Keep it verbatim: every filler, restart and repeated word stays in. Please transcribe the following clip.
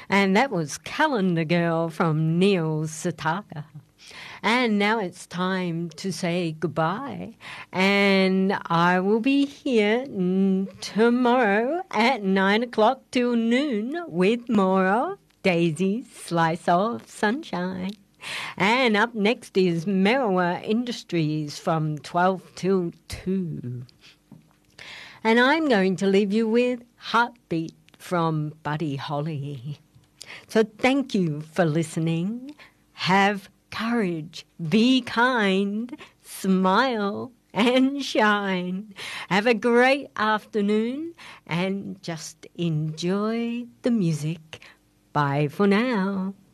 And that was Calendar Girl from Neil Sataka. And now it's time to say goodbye. And I will be here tomorrow at nine o'clock till noon with more of Daisy's Slice of Sunshine. And up next is Merriwa Industries from twelve till two. And I'm going to leave you with Heartbeat from Buddy Holly. So thank you for listening. Have courage, be kind, smile and shine. Have a great afternoon and just enjoy the music. Bye for now.